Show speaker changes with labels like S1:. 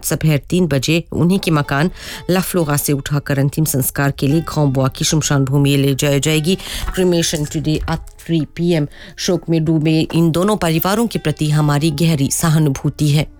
S1: दोपहर 3 बजे उन्हीं के मकान लाफ्लोरा से उठाकर अंतिम संस्कार के लिए ग्रांड बुआ की शमशान भूमि ले जाई जाएगी। Cremation today at 3 PM। शोक में डूबे इन दोनों परिवारों के प्रति हमारी गहरी सहानुभूति है।